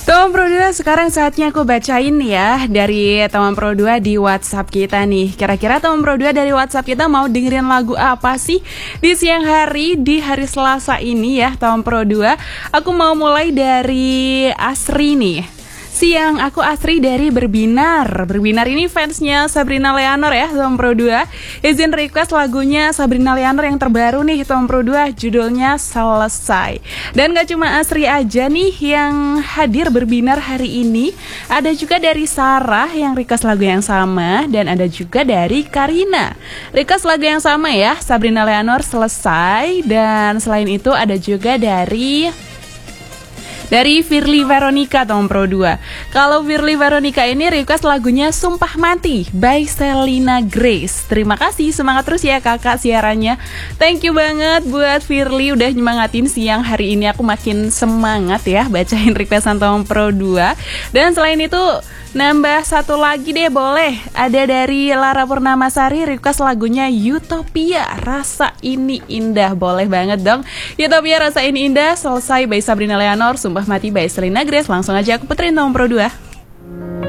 Teman Pro 2, sekarang saatnya aku bacain ya dari teman Pro 2 di WhatsApp kita nih. Kira-kira teman Pro 2 dari WhatsApp kita mau dengerin lagu apa sih di siang hari, di hari Selasa ini ya teman Pro 2. Aku mau mulai dari Asri nih. Siang, aku Asri dari Berbinar. Berbinar ini fansnya Sabrina Leonor ya, Tom Pro 2. Izin request lagunya Sabrina Leonor yang terbaru nih, Tom Pro 2, judulnya Selesai. Dan gak cuma Asri aja nih yang hadir Berbinar hari ini. Ada juga dari Sarah yang request lagu yang sama. Dan ada juga dari Karina. Request lagu yang sama ya, Sabrina Leonor Selesai. Dan selain itu ada juga dari Firly Veronica Tom Pro 2. Kalau Firly Veronica ini request lagunya Sumpah Mati by Selina Grace. Terima kasih, semangat terus ya kakak siarannya. Thank you banget buat Firly udah nyemangatin siang hari ini. Aku makin semangat ya bacain requestan Tom Pro 2. Dan selain itu nambah satu lagi deh boleh. Ada dari Lara Purnamasari request lagunya Utopia, Rasa Ini Indah. Boleh banget dong. Utopia, Rasa Ini Indah, Selesai by Sabrina Leonor, Sumpah Mati by Selina Grace. Langsung aja aku puterin Tom Pro 2.